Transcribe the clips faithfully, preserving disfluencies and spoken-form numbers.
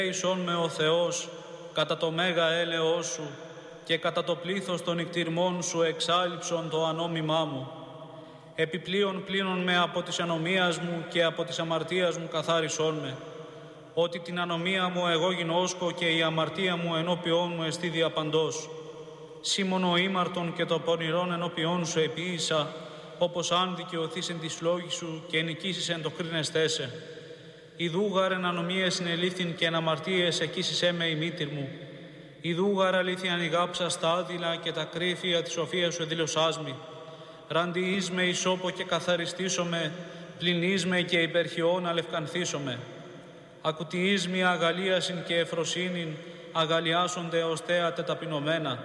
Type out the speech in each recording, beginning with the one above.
Ελέησον με ο Θεός κατά το μέγα έλεος σου και κατά το πλήθος των νικτυρμών σου εξάλειψον το ανόμημά μου. Επιπλέον πλύνον με από της ανομίας μου και από της αμαρτίας μου καθάρισόν με. Ότι την ανομία μου εγώ γινώσκω και η αμαρτία μου ενώπιόν μου εστί διαπαντός. Σήμωνο ήμαρτον και το πονηρόν ενώπιόν σου επίησα, όπως αν δικαιωθείς εν της λόγης σου και νικήσεις εν το κρίνεστέσαι. Ιδούγαρ εν ανομίες συνελήφθην και εν αμαρτίες εκείσισέ με η μήτηρ μου. Ιδούγαρ αλήθειαν ηγάψα στα άδειλα και τα κρύφια της σοφίας σου εδήλωσάς μη. Ραντιείς με ισόπο και καθαριστήσομαι, πλυνείς με και υπερχιών αλευκανθήσομαι. Ακουτιείς με αγαλίασιν και εφροσύνην, αγαλιάσονται ως θέατε ταπεινωμένα.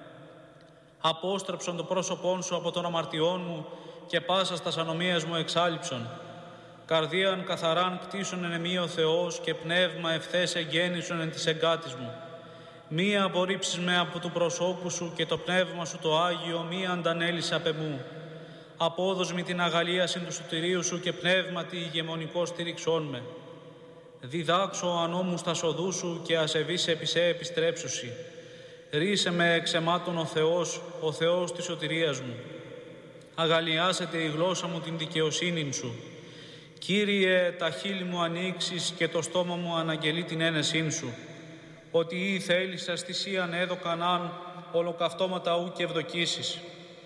Απόστρεψον το πρόσωπόν σου από των αμαρτιών μου και πάσα στας ανομίας μου εξάλειψον. Καρδίαν καθαράν κτίσον εν εμεί ο Θεός και πνεύμα ευθές εγγέννησον εν της εγκάτης μου. Μη απορρίψεις με από του προσώπου σου και το πνεύμα σου το Άγιο μη αντανέλεις απ' εμού. Απόδος μη την αγαλίασιν του σωτηρίου σου και πνεύματι ηγεμονικό στήριξόν με. Διδάξω ανώμους τα σοδού σου και ασεβείς επί σε επιστρέψουσι. Ρίσε με εξαιμάτων ο Θεός, ο Θεός της σωτηρίας μου. Αγαλιάσετε η γλώσσα μου την δικαιοσύνην σου. Κύριε, τα χείλη μου ανοίξεις και το στόμα μου αναγγελεί την ένεσήν σου. Ότι ή θέλησας θυσίαν έδωκαν αν ολοκαυτώματα ου και ευδοκίσεις.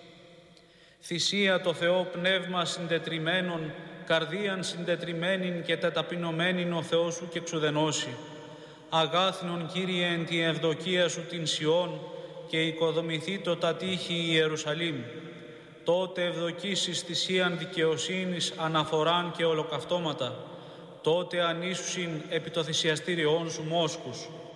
Θυσία το Θεό πνεύμα συντετριμένον, καρδίαν συντετριμένην και τεταπεινωμένην ο Θεός σου και εξουδενώσει. Αγάθινον Κύριε εν τη ευδοκία σου την Σιών και οικοδομηθεί το τα τείχη η Ιερουσαλήμ. Τότε ευδοκίσεις θυσίαν δικαιοσύνης, αναφοράν και ολοκαυτώματα. Τότε ανήσουσιν επί το θυσιαστήριόν σου μόσκους.